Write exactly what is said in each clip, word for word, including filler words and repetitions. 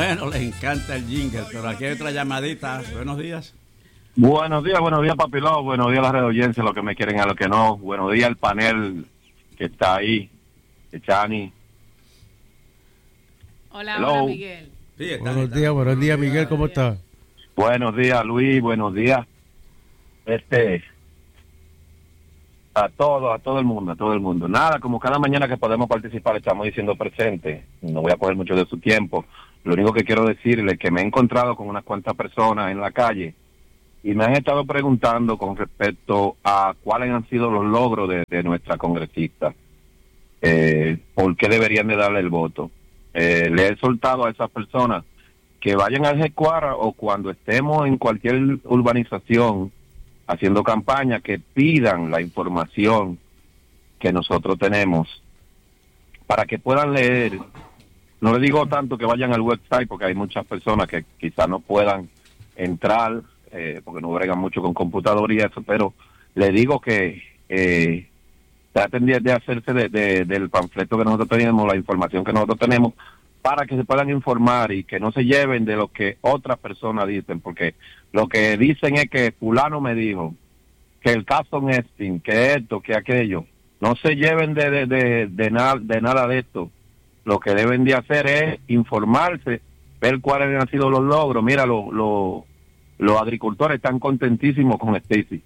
Bueno, les encanta el jingle, pero aquí hay otra llamadita. Buenos días. Buenos días, buenos días, Papiló. Buenos días a la red audiencia, los que me quieren y a los que no. Buenos días al panel que está ahí, Chani. Hola, Hello. hola, Miguel. Sí, está, Buenos está. días, buenos días, Miguel, ¿cómo estás? Buenos días, Luis. Buenos días. Este, a todos, a todo el mundo, a todo el mundo. Nada, como cada mañana que podemos participar, estamos diciendo presente. No voy a coger mucho de su tiempo. Lo único que quiero decirle es que me he encontrado con unas cuantas personas en la calle y me han estado preguntando con respecto a cuáles han sido los logros de, de nuestra congresista. Eh, ¿Por qué deberían de darle el voto? Eh, le he soltado a esas personas que vayan al Jecuara o cuando estemos en cualquier urbanización haciendo campaña, que pidan la información que nosotros tenemos para que puedan leer. No le digo tanto que vayan al website porque hay muchas personas que quizás no puedan entrar eh, porque no bregan mucho con computador y eso, pero le digo que eh, traten de, de hacerse de, de, del panfleto que nosotros tenemos, la información que nosotros tenemos, para que se puedan informar y que no se lleven de lo que otras personas dicen, porque lo que dicen es que fulano me dijo, que el caso Epstein, que esto, que aquello. No se lleven de, de, de, de, nada, de nada de esto. Lo que deben de hacer es informarse, ver cuáles han sido los logros. Mira, lo, lo, los agricultores están contentísimos con Stacy.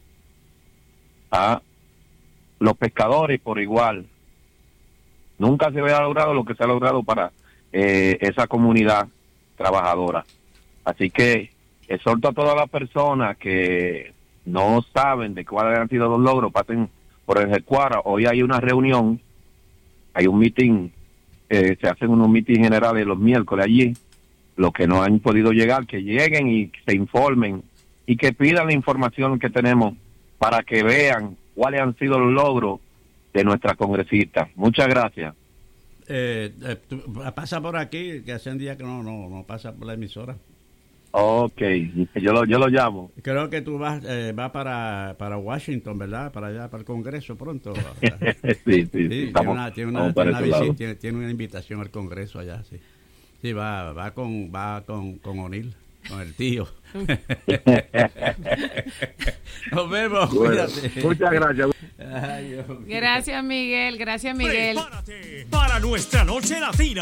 Ah, los pescadores por igual. Nunca se había logrado lo que se ha logrado para eh, esa comunidad trabajadora. Así que exhorto a todas las personas que no saben de cuáles han sido los logros, pasen por el Jecuara. Hoy hay una reunión, hay un meeting. Eh, se hacen unos mítines generales los miércoles allí. Los que no han podido llegar, que lleguen y se informen y que pidan la información que tenemos para que vean cuáles han sido los logros de nuestra congresista. Muchas gracias. Eh, eh, tú, pasa por aquí, que hace un día que no, no, no pasa por la emisora. Ok, yo lo, yo lo llamo. Creo que tú vas eh, vas para, para Washington, ¿verdad? Para allá, para el Congreso pronto. sí, sí, sí. Sí, Estamos, tiene una, tiene una, para tiene una ese lado. visita, tiene, tiene una invitación al Congreso allá, sí. Sí, va, va con, va con, con O'Neill, con el tío. Nos vemos, Bueno, cuídate. muchas gracias. Ay, Dios mío. Gracias, Miguel. Gracias, Miguel. Prepárate para nuestra noche latina.